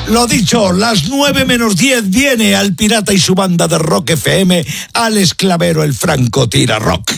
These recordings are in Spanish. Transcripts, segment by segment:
Lo dicho, las 9:10 viene al Pirata y su banda de Rock FM, Alex Clavero, el Francotira Rock.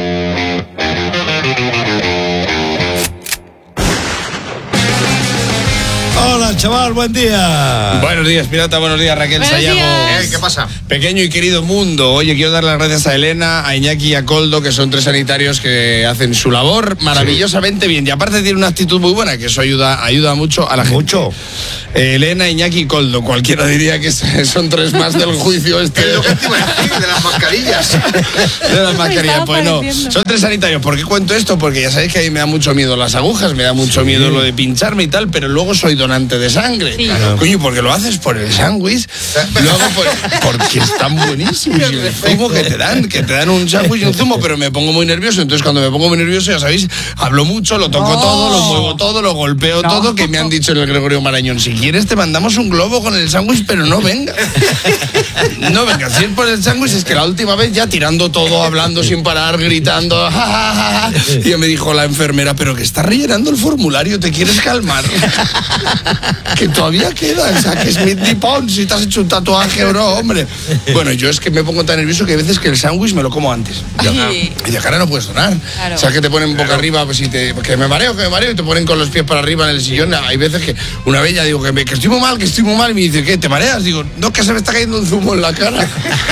Hola, chaval, buen día. Buenos días, Pirata, buenos días, Raquel Sayago. ¿Qué pasa? Pequeño y querido mundo. Oye, quiero dar las gracias a Elena, a Iñaki y a Koldo, que son 3 sanitarios que hacen su labor maravillosamente bien. Y aparte tiene una actitud muy buena, que eso ayuda mucho a la gente. Mucho. Elena, Iñaki y Koldo. Cualquiera diría que son 3 más del juicio este. Es lo que te iba a decir, de las mascarillas. De las mascarillas, pues no. Son 3 sanitarios. ¿Por qué cuento esto? Porque ya sabéis que a mí me da mucho miedo las agujas, me da mucho miedo lo de pincharme y tal, pero luego soy donante de sangre. Sí. Claro. Coño, porque lo haces por el sándwich, lo hago porque están buenísimos. Y el zumo que te dan un sándwich y un zumo, pero me pongo muy nervioso. Entonces, cuando me pongo muy nervioso, ya sabéis, hablo mucho, lo toco todo, lo muevo todo, lo golpeo todo, que me han dicho en el Gregorio Marañón, si quieres te mandamos un globo con el sándwich, pero no venga. No venga, si es por el sándwich, es que la última vez ya tirando todo, hablando sin parar, gritando, ja, ja, ja, ja. Y me dijo la enfermera, pero que estás rellenando el formulario, ¿te quieres calmar? Que todavía queda, o sea, que es Midney Pons, si te has hecho un tatuaje o no, hombre. Bueno, yo es que me pongo tan nervioso que hay veces que el sándwich me lo como antes. Y de cara no puedes donar. Claro. O sea, que te ponen boca arriba, pues, que me mareo, y te ponen con los pies para arriba en el sillón. Hay veces que una vez ya digo que estoy muy mal, y me dice, ¿qué? ¿Te mareas? Digo, no, que se me está cayendo un zumo en la cara.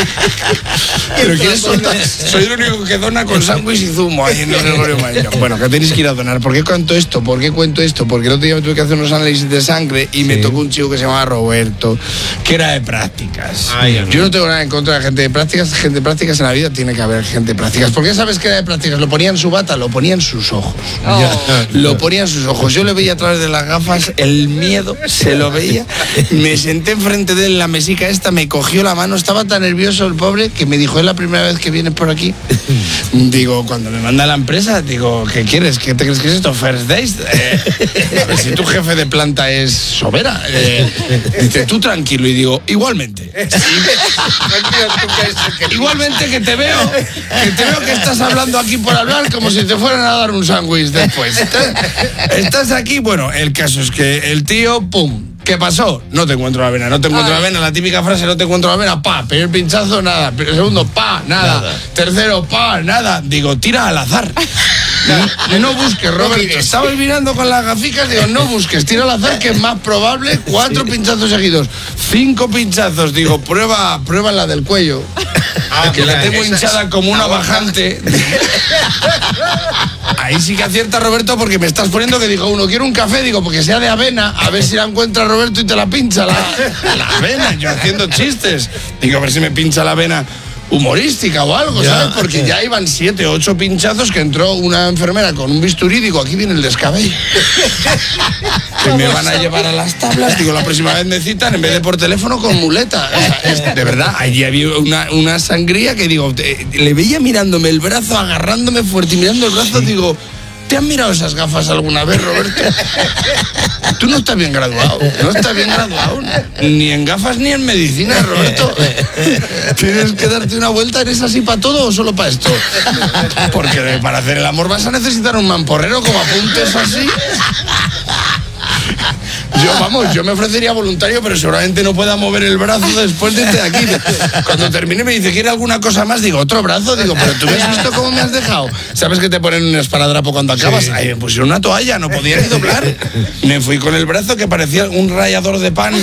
Pero ¿quieres soltar? Soy el único que dona con sándwich y zumo ahí en el Gregorio Marañón. Bueno, que tenéis que ir a donar. ¿Por qué cuento esto? ¿Por qué cuento esto? Porque el otro día me tuve que hacer unos análisis de sangre y me tocó un chico que se llamaba Roberto, que era de prácticas. Yo no tengo nada en contra de gente de prácticas. Gente de prácticas en la vida tiene que haber gente de prácticas. ¿Por qué sabes que era de prácticas? Lo ponía en su bata, lo ponía en sus ojos. Lo ponía en sus ojos. Yo le veía a través de las gafas el miedo, se lo veía. Me senté enfrente de él en la mesica esta, me cogió la mano, estaba tan nervioso el pobre que me dijo, es la primera vez que vienes por aquí. Digo, cuando me manda a la empresa, digo, ¿qué quieres? ¿Qué te crees que es esto? First Days. A ver, si tu jefe de planta es Sobera. Dice, tú tranquilo. Y digo, igualmente. Igualmente que te veo que estás hablando aquí por hablar como si te fueran a dar un sándwich después. Estás aquí, bueno, el caso es que el tío, pum. ¿Qué pasó? No te encuentro la vena, la típica frase, no te encuentro la vena, pa, primer pinchazo, nada, segundo, pa, nada. Tercero, pa, nada. Digo, tira al azar. No busques, Robert. Estabas mirando con las gaficas, digo, no busques, tira al azar, que es más probable 4 pinchazos seguidos. 5 pinchazos, digo, prueba la del cuello. Que la tengo hinchada como una bajante. Ahí sí que acierta Roberto, porque me estás poniendo que digo, uno, quiero un café, digo, porque sea de avena, a ver si la encuentra Roberto y te la pincha la avena, yo haciendo chistes. Digo, a ver si me pincha la avena humorística o algo, ¿sabes? Porque ya iban 7, 8 pinchazos, que entró una enfermera con un bisturí, digo, aquí viene el descabello. Que me van a llevar a las tablas, digo, la próxima vez me citan, en vez de por teléfono, con muleta. O sea, de verdad, allí había una sangría que, digo, le veía mirándome el brazo, agarrándome fuerte y mirando el brazo, digo, ¿te han mirado esas gafas alguna vez, Roberto? Tú no estás bien graduado, ni en gafas ni en medicina, Roberto. Tienes que darte una vuelta, ¿eres así para todo o solo para esto? Porque para hacer el amor vas a necesitar un mamporrero, como apuntes así. Yo me ofrecería voluntario, pero seguramente no pueda mover el brazo después de este aquí. Cuando termine me dice, ¿quiere alguna cosa más? Digo, ¿otro brazo? Digo, ¿pero tú has visto cómo me has dejado? ¿Sabes que te ponen un esparadrapo cuando acabas? Sí. Ahí me pusieron una toalla, no podía ni doblar. Me fui con el brazo que parecía un rallador de pan.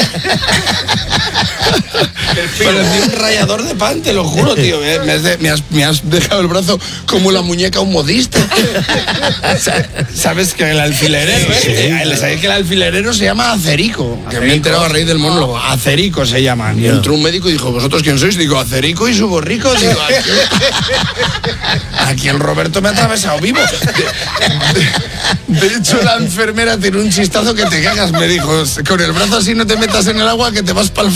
Parecía un rallador de pan, te lo juro, tío. Me has dejado el brazo como la muñeca un modista. ¿Sabes que el alfilerero? ¿Sabes que el alfilerero se llama Acerico? Que me he enterado a raíz del monólogo. Acerico se llama. Y entró un médico y dijo, ¿vosotros quién sois? Digo, Acerico y su borrico. Digo, aquí el Roberto me ha atravesado vivo. De hecho, la enfermera tiene un chistazo que te cagas. Me dijo, con el brazo así no te metas en el agua, que te vas para el